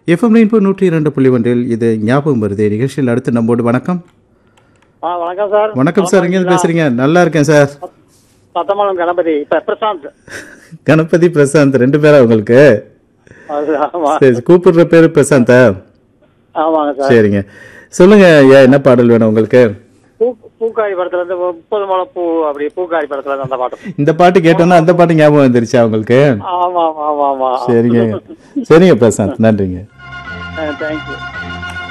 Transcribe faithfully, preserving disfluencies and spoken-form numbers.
FM rainbow நூற்றி இரண்டு புள்ளி ஒன்றில் இது ஞாபகம் வருது நிகழ்ச்சியில் அடுத்து நம்மோடு வணக்கம். ஆ வணக்கம் சார். வணக்கம் சார், எங்கேருந்து பேசுறீங்க? நல்லா இருக்கேன் சார். பத்தமாலம் கணபதி இப்ப பிரசாந்த். கணபதி பிரசாந்த் ரெண்டு பேரா உங்களுக்கு? ஆமா. சரி, கூப்பிடுற பேரு பிரசாந்தா? ஆமாங்க சார். சரிங்க, சொல்லுங்க ஐயா, என்ன பாடல் வேணும் உங்களுக்கு? பூ பூக்காரி படத்துல இருந்து முப்பது மலம் பூ, அப்படி பூக்காரி படத்துல இருந்து அந்த பாட்டு. இந்த பாட்டு கேட்டோன்னா அந்த பாட்டு ஞாபகம் வந்துருச்சா உங்களுக்கு? ஆமா ஆமா ஆமா ஆமா. சரிங்க சரிங்க பிரசாந்த், நன்றிங்க. தேங்க்யூ.